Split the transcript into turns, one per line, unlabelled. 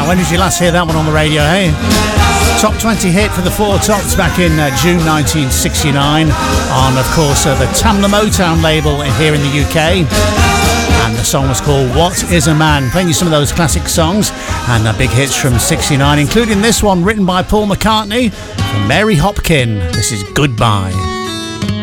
When did you last hear that one on the radio, hey? Top 20 hit for the Four Tops back in June 1969 on, of course, the Tamla Motown label here in the UK. And the song was called What Is a Man? Playing you some of those classic songs and big hits from 69, including this one written by Paul McCartney from Mary Hopkin. This is Goodbye.